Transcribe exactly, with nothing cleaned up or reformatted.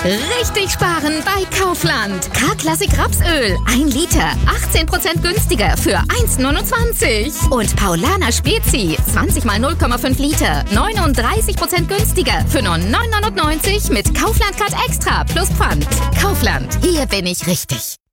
Richtig sparen bei Kaufland. K-Klassik Rapsöl, ein Liter, achtzehn Prozent günstiger für eins neunundzwanzig. Und Paulaner Spezi, zwanzig mal null Komma fünf Liter, neununddreißig Prozent günstiger für nur neun neunundneunzig mit Kaufland Card Extra plus Pfand. Kaufland, hier bin ich richtig.